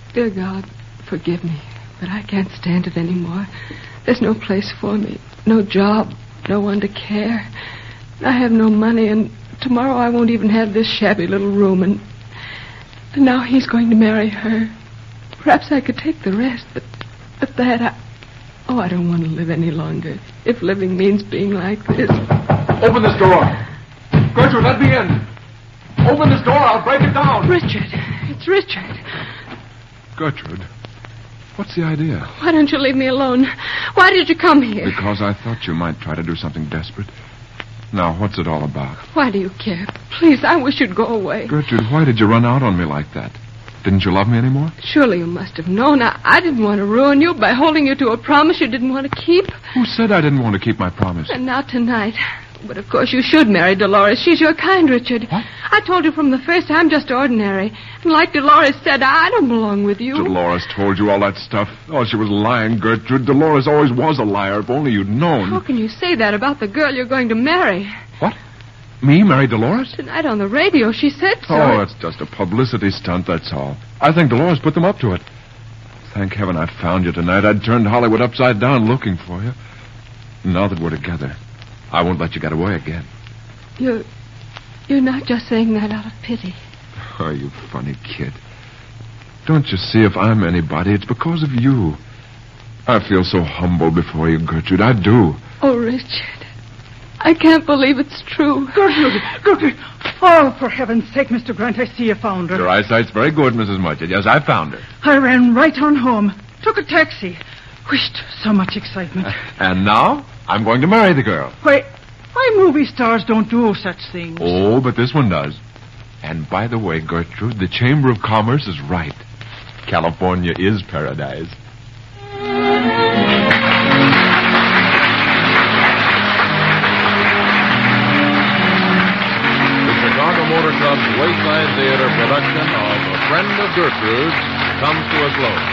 Dear God, forgive me, but I can't stand it anymore. There's no place for me, no job, no one to care. I have no money, and tomorrow I won't even have this shabby little room, and now he's going to marry her. Perhaps I could take the rest, but that, I don't want to live any longer. If living means being like this. Open this door. Gertrude, let me in. Open this door, I'll break it down. Richard. It's Richard. Gertrude, what's the idea? Why don't you leave me alone? Why did you come here? Because I thought you might try to do something desperate. Now, what's it all about? Why do you care? Please, I wish you'd go away. Gertrude, why did you run out on me like that? Didn't you love me anymore? Surely you must have known. I didn't want to ruin you by holding you to a promise you didn't want to keep. Who said I didn't want to keep my promise? And now tonight. But of course you should marry Dolores. She's your kind, Richard. What? I told you from the first I'm just ordinary. And like Dolores said, I don't belong with you. Dolores told you all that stuff. Oh, she was lying, Gertrude. Dolores always was a liar, if only you'd known. How can you say that about the girl you're going to marry? What? Me marry Dolores? Tonight on the radio, she said so. Oh, it's just a publicity stunt, that's all. I think Dolores put them up to it. Thank heaven I found you tonight. I'd turned Hollywood upside down looking for you. Now that we're together, I won't let you get away again. You're not just saying that out of pity. Oh, you funny kid. Don't you see, if I'm anybody, it's because of you. I feel so humble before you, Gertrude. I do. Oh, Richard, I can't believe it's true. Gertrude. Oh, for heaven's sake, Mr. Grant, I see you found her. Your eyesight's very good, Mrs. Mudgett. Yes, I found her. I ran right on home. Took a taxi. Wished so much excitement. And now, I'm going to marry the girl. Why movie stars don't do such things. Oh, but this one does. And by the way, Gertrude, the Chamber of Commerce is right. California is paradise. Motor Club's Wayside Theater production of A Friend of Gertrude's comes to a close.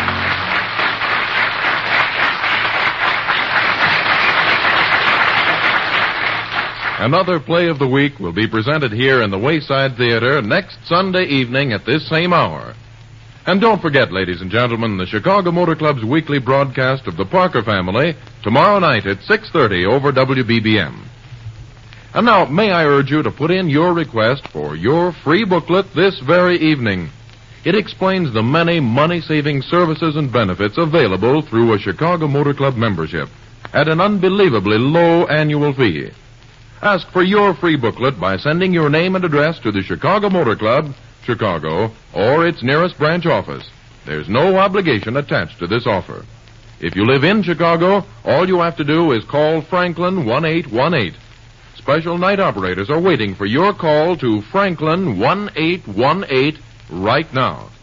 Another play of the week will be presented here in the Wayside Theater next Sunday evening at this same hour. And don't forget, ladies and gentlemen, the Chicago Motor Club's weekly broadcast of The Parker Family tomorrow night at 6:30 over WBBM. And now, may I urge you to put in your request for your free booklet this very evening. It explains the many money-saving services and benefits available through a Chicago Motor Club membership at an unbelievably low annual fee. Ask for your free booklet by sending your name and address to the Chicago Motor Club, Chicago, or its nearest branch office. There's no obligation attached to this offer. If you live in Chicago, all you have to do is call Franklin 1818. Special night operators are waiting for your call to Franklin 1818 right now.